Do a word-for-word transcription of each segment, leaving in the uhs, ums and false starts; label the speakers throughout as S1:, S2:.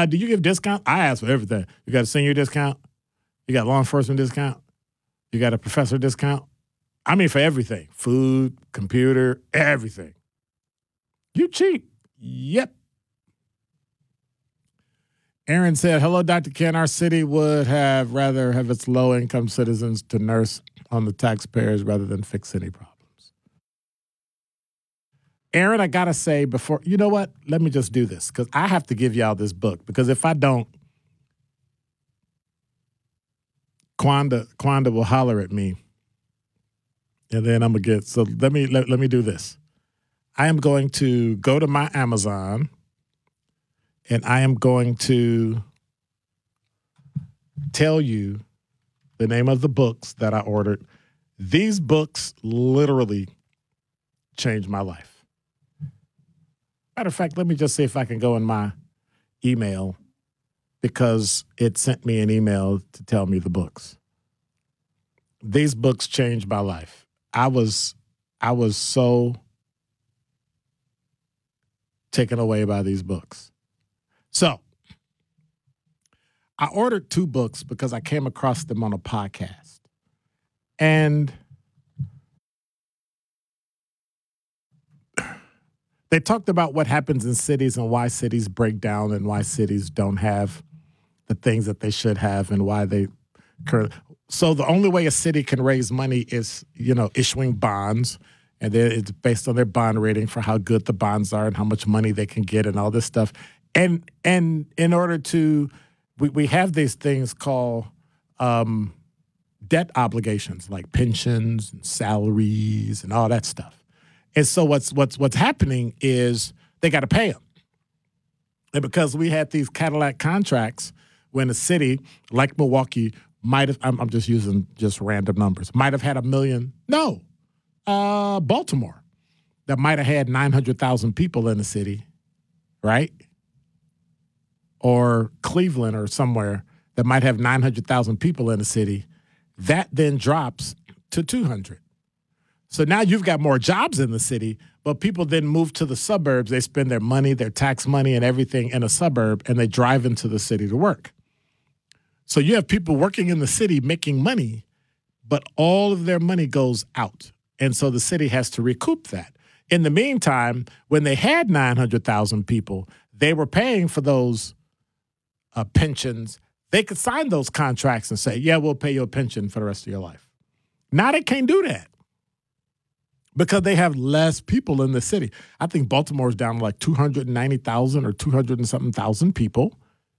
S1: Uh, do you give discount? I ask for everything. You got a senior discount? You got law enforcement discount? You got a professor discount? I mean, for everything. Food, computer, everything. You cheap. Yep. Aaron said, hello, Doctor Ken. Our city would have rather have its low-income citizens to nurse on the taxpayers rather than fix any problems. Aaron, I got to say before, you know what? Let me just do this because I have to give y'all this book because if I don't, Quanda, Quanda will holler at me and then I'm going to get, so let me, let, let me do this. I am going to go to my Amazon and I am going to tell you the name of the books that I ordered. These books literally changed my life. Matter of fact, let me just see if I can go in my email because it sent me an email to tell me the books. These books changed my life. I was, I was so taken away by these books. So I ordered two books because I came across them on a podcast. And they talked about what happens in cities and why cities break down and why cities don't have the things that they should have and why they currently. So the only way a city can raise money is, you know, issuing bonds. And then it's based on their bond rating for how good the bonds are and how much money they can get and all this stuff. And and in order to, we, we have these things called um, debt obligations like pensions and salaries and all that stuff. And so what's what's what's happening is they got to pay them. And because we had these Cadillac contracts when a city like Milwaukee might have, I'm, I'm just using just random numbers, might have had a million, no, uh, Baltimore, that might have had nine hundred thousand people in the city, right? Or Cleveland or somewhere that might have nine hundred thousand people in the city, that then drops to two hundred. So now you've got more jobs in the city, but people then move to the suburbs. They spend their money, their tax money and everything in a suburb, and they drive into the city to work. So you have people working in the city making money, but all of their money goes out. And so the city has to recoup that. In the meantime, when they had nine hundred thousand people, they were paying for those uh, pensions. They could sign those contracts and say, yeah, we'll pay you a pension for the rest of your life. Now they can't do that because they have less people in the city. I think Baltimore is down to like two hundred ninety thousand or two hundred and something thousand people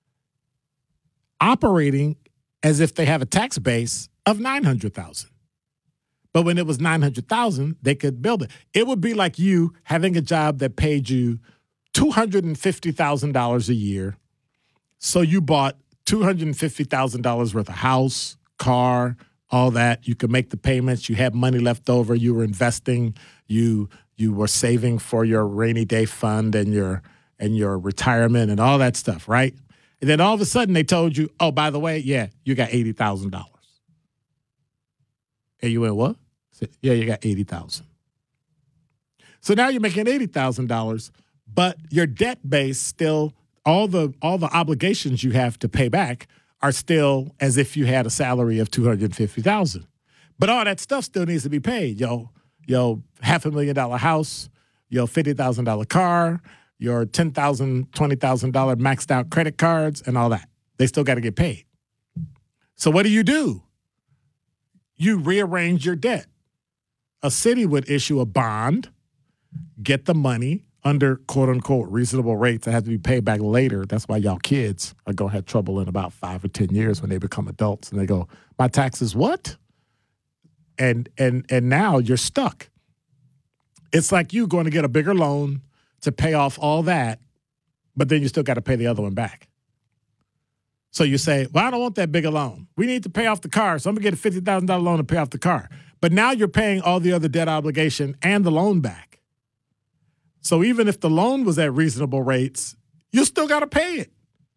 S1: operating as if they have a tax base of nine hundred thousand. But when it was nine hundred thousand, they could build it. It would be like you having a job that paid you two hundred fifty thousand dollars a year. So you bought two hundred fifty thousand dollars worth of house, car, all that. You could make the payments. You had money left over. You were investing. You you were saving for your rainy day fund and your and your retirement and all that stuff, right? And then all of a sudden they told you, oh, by the way, yeah, you got eighty thousand dollars. And you went, what? Said, yeah, you got eighty thousand dollars. So now you're making eighty thousand dollars, but your debt base still, all the all the obligations you have to pay back are still as if you had a salary of two hundred fifty thousand dollars. But all that stuff still needs to be paid. Yo, yo, half a million dollar house, your fifty thousand dollars car, your ten thousand dollars, twenty thousand dollars maxed out credit cards and all that. They still got to get paid. So what do you do? You rearrange your debt. A city would issue a bond, get the money under quote unquote reasonable rates that have to be paid back later. That's why y'all kids are going to have trouble in about five or ten years when they become adults and they go, my taxes what? And and and now you're stuck. It's like you going to get a bigger loan to pay off all that, but then you still got to pay the other one back. So you say, well, I don't want that bigger loan. We need to pay off the car, so I'm going to get a fifty thousand dollars loan to pay off the car. But now you're paying all the other debt obligation and the loan back. So even if the loan was at reasonable rates, you still got to pay it.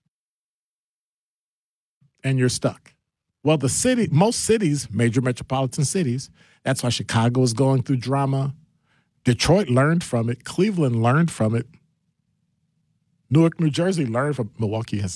S1: And you're stuck. Well, the city, most cities, major metropolitan cities, that's why Chicago is going through drama. Detroit learned from it. Cleveland learned from it. Newark, New Jersey learned from Milwaukee has